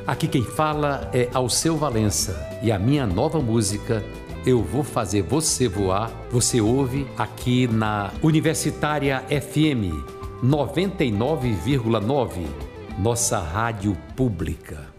Aqui quem fala é Alceu Valença e a minha nova música Eu Vou Fazer Você Voar, você ouve aqui na Universitária FM 99,9, nossa rádio pública.